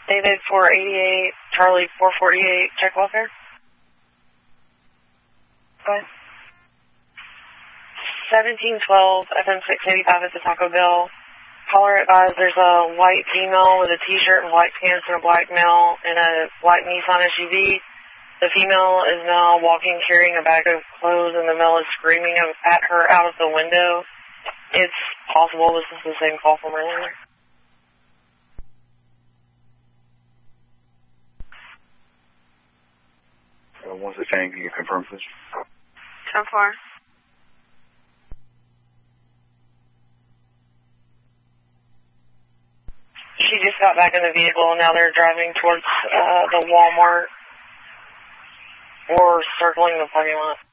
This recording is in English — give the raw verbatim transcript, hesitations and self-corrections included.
David four eighty-eight, Charlie four forty-eight, check welfare. Go ahead. seventeen twelve, F M six eighty-five at the Taco Bell. Caller advised there's a white female with a t-shirt and white pants and a black male in a black Nissan S U V. The female is now walking carrying a bag of clothes and the male is screaming at her out of the window. It's possible this is the same call from earlier. Uh, once the chain, can you confirm, please? ten four. She just got back in the vehicle and now they're driving towards uh, the Walmart or circling the parking lot.